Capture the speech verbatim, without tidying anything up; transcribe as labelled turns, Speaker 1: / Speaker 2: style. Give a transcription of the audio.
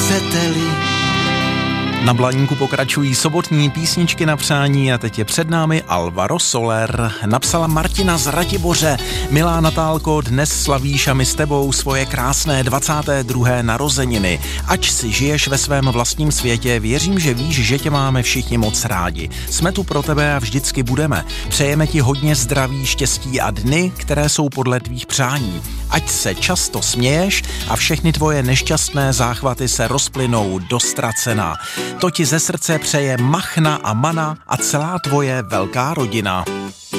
Speaker 1: chcete-li.
Speaker 2: Na Blaníku pokračují sobotní písničky na přání a teď je před námi Alvaro Soler. Napsala Martina z Ratiboře. Milá Natálko, dnes slavíš a my s tebou svoje krásné dvacáté druhé narozeniny. Ač si žiješ ve svém vlastním světě, věřím, že víš, že tě máme všichni moc rádi. Jsme tu pro tebe a vždycky budeme. Přejeme ti hodně zdraví, štěstí a dny, které jsou podle tvých přání. Ať se často směješ a všechny tvoje nešťastné záchvaty se rozplynou do ztracena. To ti ze srdce přeje Machna a Mana a celá tvoje velká rodina.